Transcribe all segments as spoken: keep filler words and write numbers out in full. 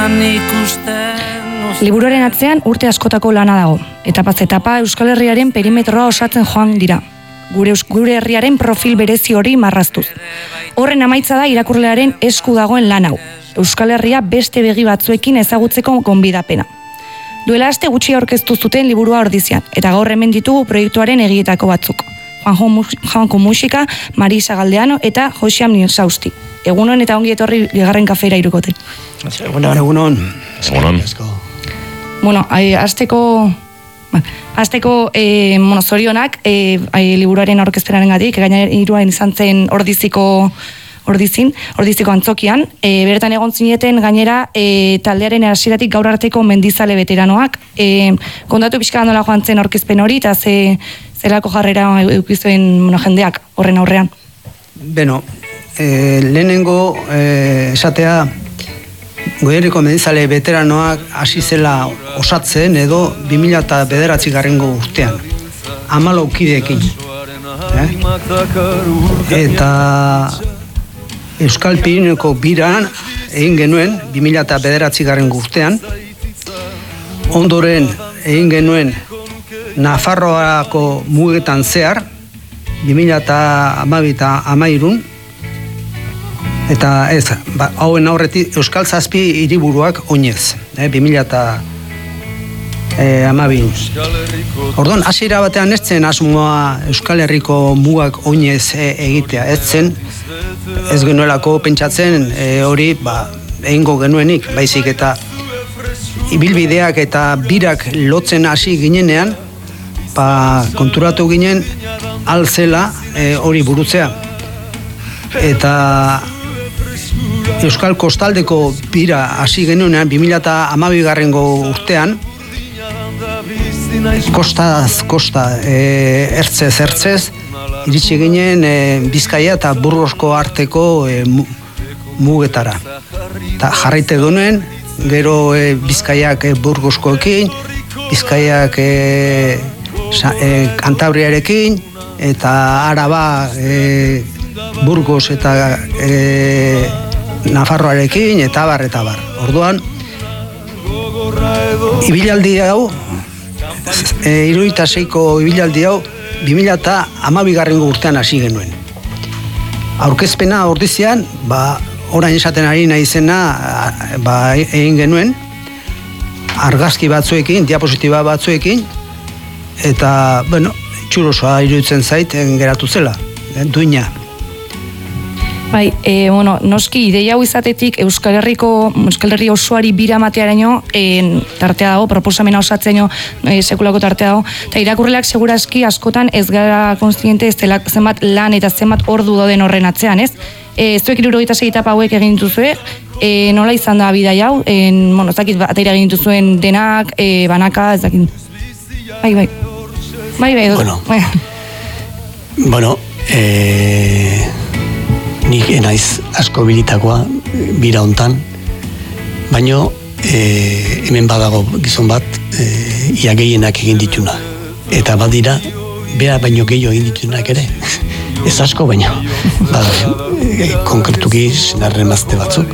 Liburuaren atzean urte askotako lana dago. Etapaz etapa Euskal Herriaren perimetroa osatzen joan dira. Gure, gure herriaren profil berezi hori marraztuz. Horren amaitza da irakurlearen esku dagoen lan hau. Euskal Herria beste begi batzuekin ezagutzeko gonbidapena. Duela aste gutxi aurkeztu zuten liburua ordizian, eta gaur hemen ditugu proiektuaren egietako batzuk. Juanjo Musika, Marisa Galdeano eta Josiam Nirsausti. Egunon eta ongi etorri bigarren kafeira irukote. Egunon. Egunon. Egunon. Bueno, azteko... Azteko, eh, bueno, zorionak, eh, liburuaren aurkezpenaren gatik, gaina hiruaren izan zen ordiziko, ordizin, ordiziko antzokian, eh, bertan egon zineten gainera eh, taldearen hasieratik gaur arteko mendizale veteranoak, eh, kontatu pixka nola joan zen aurkezpen hori, eta ze, zelako jarrera eukizuen bueno, jendeak horren aurrean. Beno, eh, lehenengo eh, esatea, Goierriko mendizale veteranoak hasi zela osatzen edo bi mila bederatzi garrengo urtean, hamalau kideekin. Eh? Eta Euskal Pirineko biran egin genuen bi mila bederatzi garrengo urtean, ondoren egin genuen Nafarroako mugetan zehar, bi mila hamabi eta hamairun, eta ez, ba, hauen aurretik Euskal Zazpi hiriburuak oinez, eh, bi mila hamabi. Orduan, hasiera batean ez zen asmoa Euskal Herriko mugak oinez e, egitea, ez zen, ez genuelako pentsatzen e, hori ba, egingo genuenik, baizik eta ibilbideak eta birak lotzen hasi ginenean, ba, konturatu ginen alzela e, hori burutzea. Eta Euskal Kostaldeko bira hasi genuenean bi mila hamabi garrengo urtean, kostaz, kosta, e, ertzez, ertzez, iritsi ginen e, Bizkaia eta Burgosko arteko e, mugetara. Ta jarraite genuen, gero e, Bizkaiak e, Burgoskoekin, Bizkaiak e, sa, e, Kantabriarekin, eta Araba e, Burgos eta e, Nafarroarekin, eta bar, eta bar. Orduan, ibilaldi hau, e, hirurogeita seiko ibilaldi hau, bi mila hamabi garrengo urtean hasi genuen. Aurkezpena ordizian, ba, orain esaten ari nahi zena, ba, egin genuen, argazki batzuekin, diapositiba batzuekin, eta, bueno, txurosoa iruditzen zait, geratu zela, duina. Bai, e, bueno, noski ideia hau izatetik Euskal Herriko, Euskal Herri osoari bira matearaino, e, tartea dago, proposamena osatzeno e, sekulako tartea dago, eta irakurrelak segurazki askotan ez gara konstiente ez dela zenbat lan eta zenbat ordu dauden horren atzean, ez? E, ez duek hirurogeita sei etapa hauek egin dituzue, e, nola izan da bidai hau, e, bueno, ez dakit atera egin dituzuen denak, e, banaka, ez dakit. Bai, bai. Bai, bai. Bueno, bai. bueno eh... nik enaiz asko bilitakoa bira hontan, baino e, hemen badago gizon bat e, ia gehienak egin dituna. Eta badira, bera baino gehiago egin ditunak ere. Ez asko baino. Bada, e, konkretuki senarren mazte batzuk.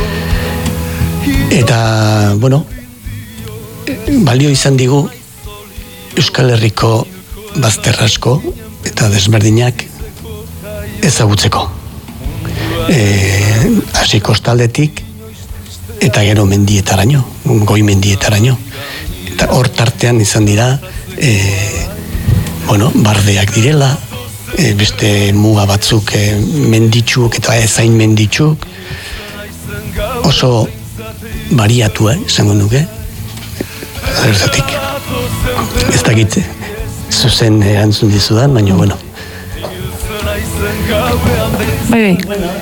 Eta, bueno, balio izan digu Euskal Herriko bazter asko eta desberdinak ezagutzeko. Eh, hasi kostaldetik eta gero mendietaraino, goi mendietaraino. Eta hor tartean izan dira eh, bueno, bardeak direla, eh, beste muga batzuk eh, menditsuk eta ezain menditsuk, oso bariatu, eh, izango nuke, agertatik. Ez dakit zuzen erantzun dizudan, baina, bueno. Bai, bai.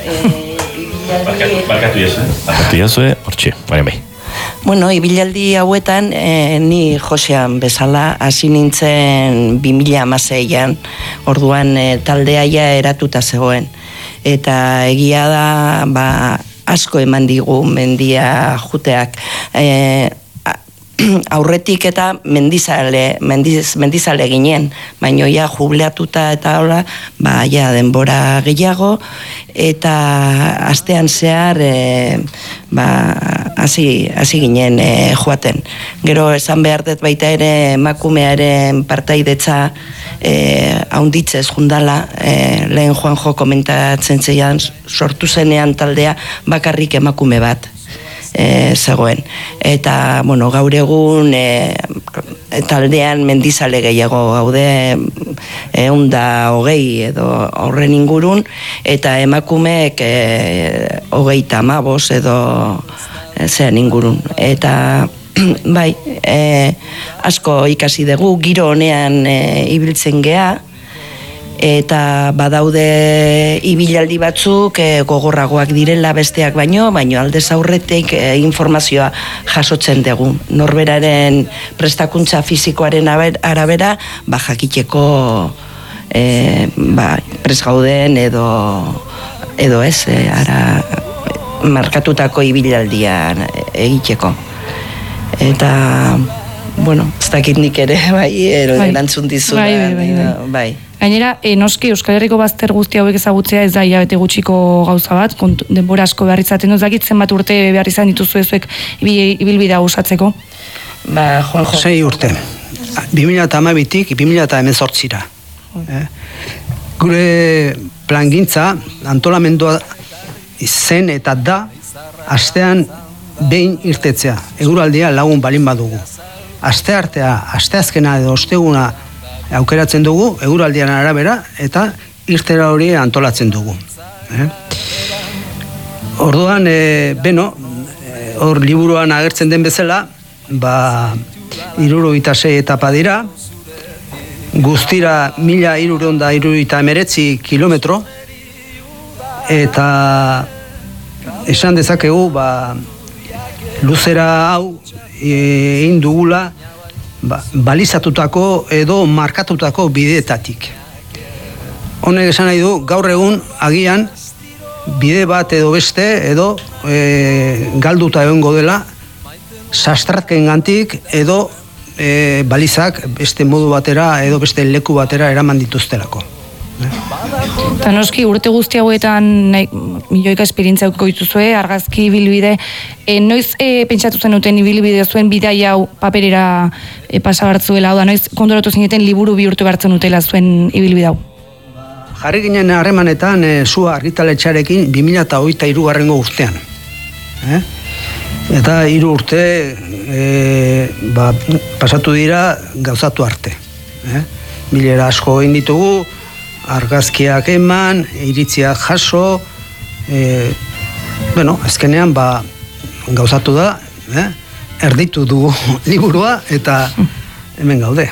Barkatu jazu, barkatu jazu, hortxe, bai, bai. Bueno, ibilaldi hauetan, eh, ni Josean bezala, hasi nintzen bi mila hamaseian, orduan eh, taldeaia eratuta zegoen. Eta egia da, ba, asko eman digu mendia juteak. Eh, aurretik eta mendizale, mendiz, mendizale ginen, baina ja jubileatuta eta hola, ba, ja denbora gehiago, eta astean zehar e, ba, hasi, hasi ginen e, joaten. Gero esan behar dut baita ere emakumearen partaidetza e, haunditzez jundala, e, lehen Juanjo komentatzen zeian, sortu zenean taldea bakarrik emakume bat. E, zegoen, eta bueno, gaur egun e, taldean mendizale gehiago gaude ehun da hogei edo horren ingurun, eta emakumeek e, hogeita hamabost edo e, zean ingurun, eta bai, e, asko ikasi dugu, giro honean e, ibiltzen gea, eta badaude ibilaldi batzuk e, gogorragoak direla besteak baino, baino aldez aurretik e, informazioa jasotzen dugu. Norberaren prestakuntza fisikoaren arabera, ba jakiteko e, ba, prest gauden edo, edo ez, e, ara markatutako ibilaldian egiteko. Eta, bueno, ez dakit nik ere, bai, erantzun dizu. Bai, bai, bai, bai. bai. Gainera, e, noski Euskal Herriko bazter guzti hauek ezagutzea ez da hilabete gutxiko gauza bat, kontu, denbora asko behar izaten duz, dakit zenbat urte behar izan dituzu ezuek ibilbidea osatzeko? Ba, Juanjo. Sei urte. bi mila hamabitik bi mila hemezortzira. Eh? Gure plangintza, antolamendua zen eta da, astean behin irtetzea. Eguraldia lagun balin badugu. Aste artea, asteazkena edo osteguna aukeratzen dugu, eguraldian arabera, eta irtera hori antolatzen dugu. Eh? Orduan, e, beno, hor liburuan agertzen den bezala, ba, hirurogeita sei etapa dira, guztira mila hirurehun eta hirurogeita hemeretzi kilometro, eta esan dezakegu, ba, luzera hau egin dugula, Ba, balizatutako edo markatutako bideetatik. Honek esan nahi du, gaur egun agian bide bat edo beste edo e, galduta egongo dela sastratken gantik edo e, balizak beste modu batera edo beste leku batera eraman dituztelako. Eta noski urte guzti hauetan milioika esperientzia aukiko dituzue, argazki ibilbide, e, noiz e, pentsatu zenuten ibilbide zuen bidai hau paperera e, pasa hartzuela, hau da, noiz kondoratu zineten liburu bihurtu hartzen dutela zuen ibilbide hau? Jarri ginen harremanetan e, zua argitaletxarekin bi mila hogeita hirugarrengo urtean. Eh? Eta hiru urte e, ba, pasatu dira gauzatu arte. Eh? Bilera asko egin ditugu, argazkiak eman, iritziak jaso, e, bueno, azkenean ba, gauzatu da, eh? erditu dugu liburua eta hemen gaude.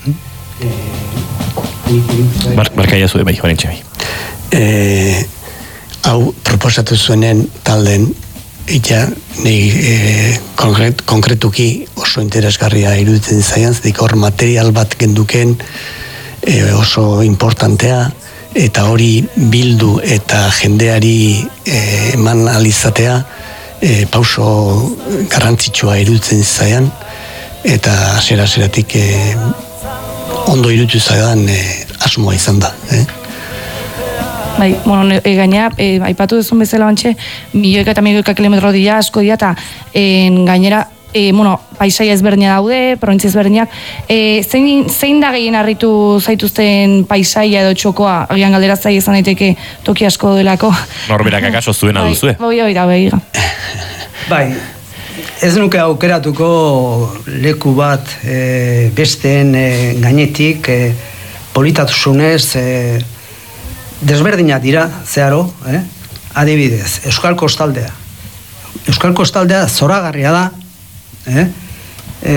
Barka jazu bai, joan entxe bai. E, hau proposatu zuenen talden, eta nahi e, konkret, konkretuki oso interesgarria iruditzen zaian, zedik hor material bat genduken, E, oso importantea, eta hori bildu eta jendeari e, eman alizatea e, pauso garrantzitsua iruditzen zaian, eta asera-aseratik e, ondo iruditu zaidan e, asmoa izan da. Eh? Bai, bueno, e, gainera, e, aipatu duzun bezala bantxe, milioika eta milioika kilometro dira, asko dira, eta e, gainera, E, bueno, paisaia ezberdina daude, provintzia ezberdinak. E, zein, zein da gehien harritu zaituzten paisaia edo txokoa? Agian galdera zai izan daiteke toki asko delako. Norberak akaso zuena duzue? Bai, bai, bai, bai. Bai, ez nuke aukeratuko leku bat e, besteen e, gainetik e, politasunez e, desberdinak dira, zeharo, eh? Adibidez, Euskal Kostaldea. Euskal Kostaldea zoragarria da, Eh? E,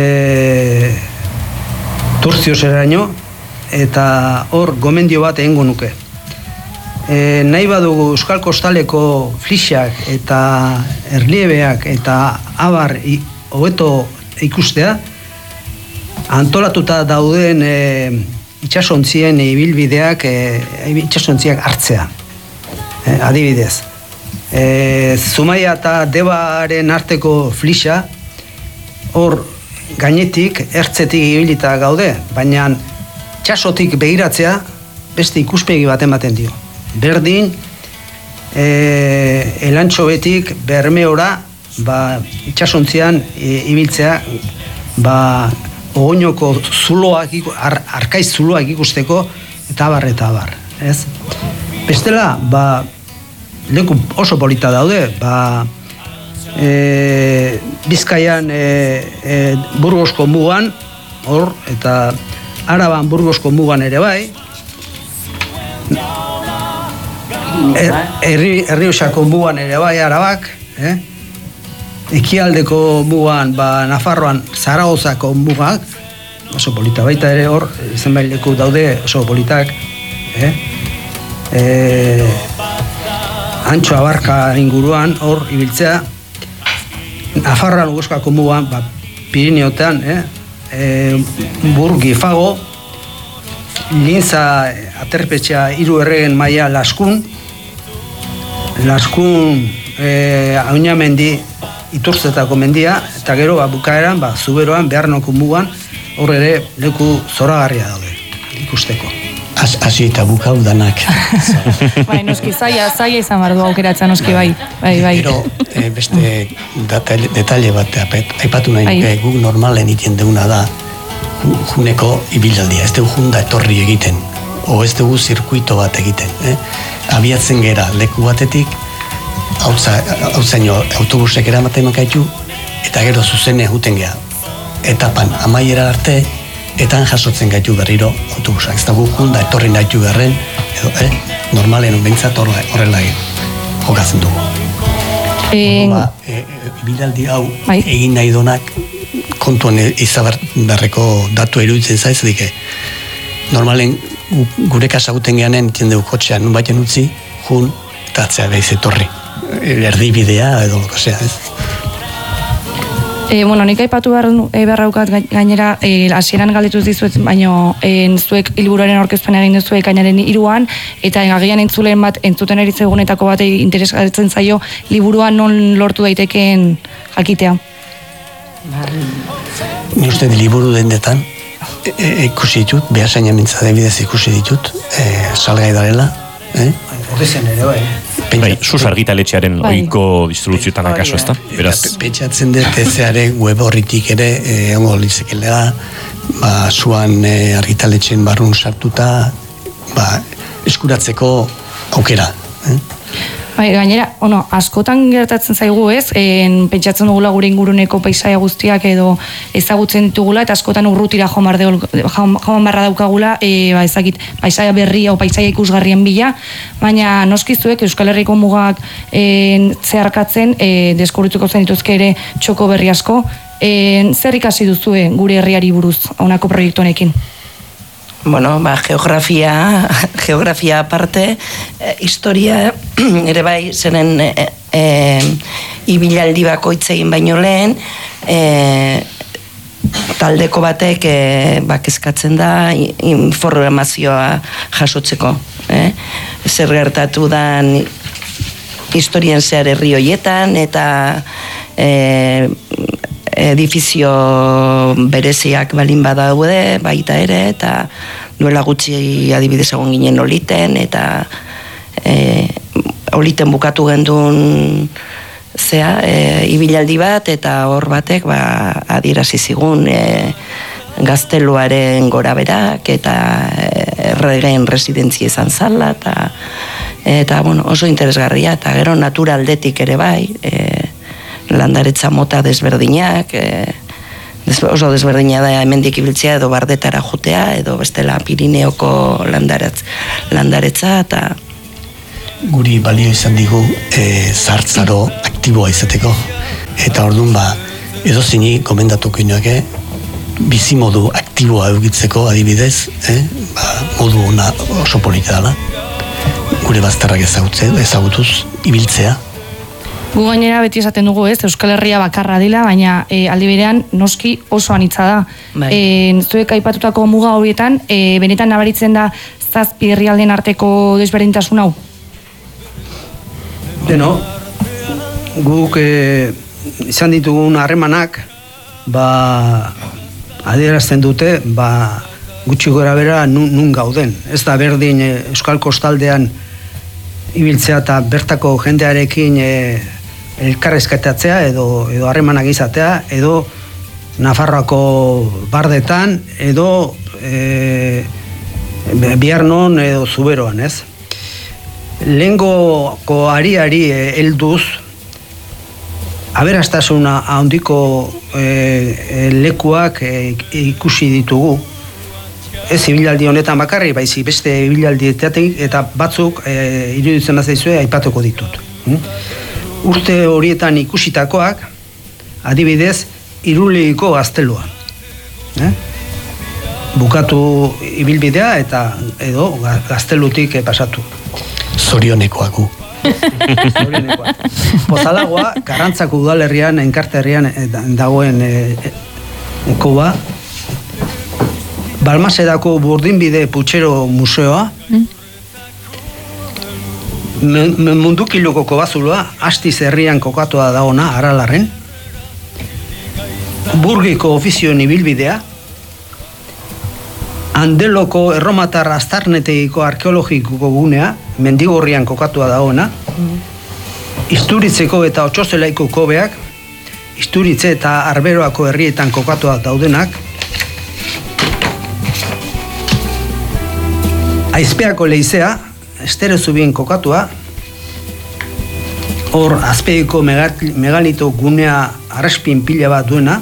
Turzioseraino, eta hor gomendio bat egingo nuke. E, nahi badugu Euskal Kostaleko flixak eta erliebeak eta abar hobeto ikustea, antolatuta dauden e, itsasontzien ibilbideak, e, itsasontziak hartzea. E, adibidez, e, Zumaia eta Debaren arteko flixa, hor gainetik, ertzetik ibilita gaude, baina txasotik begiratzea beste ikuspegi bat ematen dio. Berdin, e, elantxobetik Bermeora, ba, itxasontzian e, ibiltzea, ba, ogoinoko zuloak, ar, arkaiz zuloak ikusteko, eta abar eta abar, ez? Bestela, ba, leku oso polita daude, ba, e, Bizkaian e, e, Burgosko mugan, hor, eta Araban Burgosko mugan ere bai, Herri Errioxako mugan ere bai Arabak, eh? Ekialdeko mugan, ba, Nafarroan Zaragozako mugak, oso polita baita ere hor, zenbait leku daude oso politak, eh? E, Antxo Abarka inguruan hor ibiltzea, Nafarroan Guzkako mugan, ba, Pirineotean, eh? E, Burgi Fago, Linza aterpetxea hiru erregen maila Laskun, Laskun e, Auñamendi Iturtzetako mendia, eta gero ba, bukaeran, ba, Zuberoan, Bearnoko mugan, hor ere leku zoragarria daude, ikusteko. Hasi eta bukau danak. Bai, noski, zaila, zaila izan behar du aukeratzen, noski, bai, bai, bai. Gero, e, beste detalle, detalle bat, aipatu nahi nuke, guk normalen iten deuna da, juneko ibilaldia, ez dugu junda etorri egiten, o ez dugu zirkuito bat egiten. Eh? Abiatzen gera leku batetik, hautzaino autobusek eramaten makaitu, eta gero zuzene juten geha. Etapan amaiera arte, etan jasotzen gaitu berriro autobusak. Ez dugu junda etorri nahitu garren, edo, eh? normalen behintzat horrela jokatzen dugu. En... Ba, e, e, ibilaldi hau bai. Egin nahi donak, kontuan izabarreko datu eruditzen zaiz, dike, normalen gure kasaguten gehanen, iten dugu kotxean, nun baiten utzi, jun, eta atzea behiz etorri. Erdibidea edo loko zea, ez? E, bueno, nik aipatu behar, e, beharraukat gainera, hasieran e, galdetuz dizuet, baino e, zuek hilburuaren aurkezpen egin duzuek gainaren hiruan, eta agian entzuleen bat, entzuten eritzegunetako bat interesatzen zaio, liburua non lortu daitekeen jakitea. Ni uste liburu dendetan, e, e, ikusi ditut, behasaina mintzade bidez ikusi ditut, e, salgai darela, eh? Horrezen ere, bai. Bai, sus argitaletxearen bai. Oiko distribuzioetan akaso, ez da? Beraz... Petxatzen dut ezeare web horritik ere, ongo lizekela, ba, zuan e, argitaletxen barrun sartuta, ba, eskuratzeko aukera. Eh? Bai, gainera, ono, askotan gertatzen zaigu, ez? En, pentsatzen dugula gure inguruneko paisaia guztiak edo ezagutzen ditugula, eta askotan urrutira joan barra daukagula, e, ba, ezakit, paisaia berria o paisaia ikusgarrien bila, baina noskizuek Euskal Herriko mugak e, zeharkatzen, e, deskubrituko zen dituzke ere txoko berri asko. E, zer ikasi duzue gure herriari buruz, honako proiektu honekin? Bueno, ba, geografia, geografia aparte, e, historia ere bai, zeren e, e, ibilaldi bakoitzegin baino lehen, e, taldeko batek e, bak eskatzen da informazioa jasotzeko. Eh? Zer gertatu dan historian zehar herri horietan, eta e, edifizio bereziak balin badaude, baita ere, eta duela gutxi adibidez egon ginen oliten, eta e, oliten bukatu gendun zea, e, ibilaldi bat, eta hor batek ba, adierazi zigun e, gazteluaren gora berak, eta erregen residentzia izan zala, eta, eta bueno, oso interesgarria, eta gero naturaldetik ere bai, e, landaretza mota desberdinak, e, des, oso desberdina da hemendik ibiltzea edo bardetara jutea, edo bestela Pirineoko landaretz, landaretza, eta guri balio izan digu e, zartzaro aktiboa izateko. Eta orduan ba, edo zini komendatuko inoake, bizimodu aktiboa eukitzeko adibidez, eh? ba, modu ona oso polita dela, gure bazterrak ezagutze, ezagutuz, ibiltzea. Gu gainera beti esaten dugu, ez, Euskal Herria bakarra dela, baina e, aldi berean noski oso anitza da. Bai. E, zuek aipatutako muga horietan, e, benetan nabaritzen da zazpi herrialden arteko desberdintasun hau? Deno, guk e, izan ditugun harremanak, ba, adierazten dute, ba, gutxi gora bera nun, nun gauden. Ez da berdin Euskal Kostaldean ibiltzea eta bertako jendearekin e, elkarrezketatzea edo edo harremanak izatea, edo Nafarroako bardetan, edo e, Biarnon edo Zuberoan, ez? Lehengoko ari-ari helduz, aberastasuna handiko e, lekuak e, ikusi ditugu. Ez ibilaldi honetan bakarri, baizik beste ibilaldietatik eta batzuk e, iruditzen bazaizue aipatuko ditut. Hm? Urte horietan ikusitakoak, adibidez, Irulegiko gaztelua. Eh? Bukatu ibilbidea eta edo gaztelutik pasatu. Zorionekoak gu. Zorionekoak. Pozalagoa, Karrantzako udalerrian, enkarterrian dagoen e, e, koba, Balmasedako Burdinbide Putxero Museoa, mm. Mundukiluko kobazuloa, Astiz herrian kokatua dagoena, Aralarren, Burgiko ofizioen ibilbidea, Andeloko erromatar aztarnetegiko arkeologiko gunea, Mendigorrian kokatua dagoena, mm. Isturitzeko eta Otxozelaiko kobeak, Isturitze eta Arberoako herrietan kokatua daudenak, Aizpeako leizea, Esterezubien kokatua, hor Azpeiko megalito gunea arraspin pila bat duena,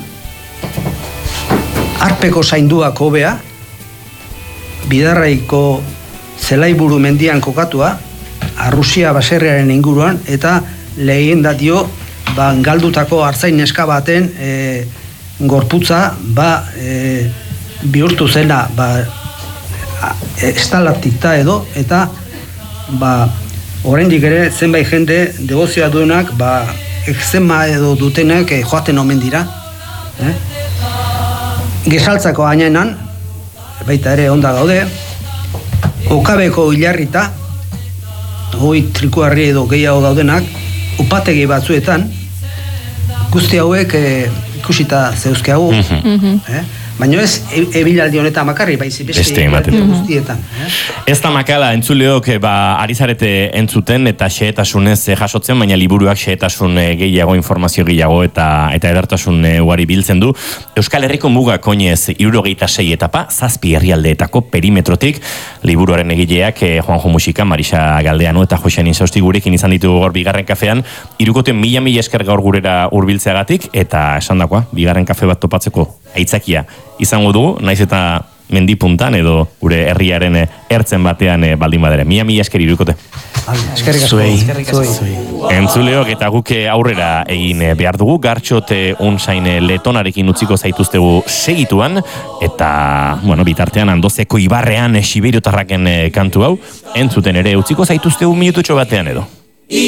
Arpeko zainduak hobea, Bidarraiko Zelaiburu mendian kokatua, Arrusia baserriaren inguruan, eta lehenda dio, ba, galdutako artzain neska baten e, gorputza, ba, e, bihurtu zena, ba, estalaktita edo, eta ba, oraindik ere zenbait jende debozioa duenak, ba, ekzema edo dutenak eh, joaten omen dira. Eh? Gesaltzako ainenan, baita ere onda gaude, Okabeko hilarrita, hoi trikuarri edo gehiago daudenak, upategi batzuetan, guzti hauek eh, ikusita zeuzkeagu. Mm-hmm. eh? Baina ez ebilaldi honetan makarri, baizi beste ebilaldi guztietan. Eh? Ez da makala, entzuleok ba, ari zarete entzuten eta xehetasunez jasotzen, baina liburuak xehetasun gehiago, informazio gehiago eta eta edertasun ugari biltzen du. Euskal Herriko mugak oinez hirurogeita sei etapa, zazpi herrialdeetako perimetrotik, liburuaren egileak Juanjo Musika, Marisa Galdeano eta Josean Insausti gurekin izan ditu gaur bigarren kafean, hirukoten mila mila esker gaur gurera hurbiltzeagatik eta esandakoa, bigarren kafe bat topatzeko aitzakia izango dugu, naiz eta mendipuntan edo gure herriaren ertzen batean baldin badere. Mila mila esker irukote. Eskerrik asko. Entzuleok eta guke aurrera egin behar dugu, Gartxote unzain letonarekin utziko zaituztegu segituan, eta, bueno, bitartean Andozeko ibarrean Siberiotarraken kantu hau, entzuten ere utziko zaituztegu minututxo batean edo.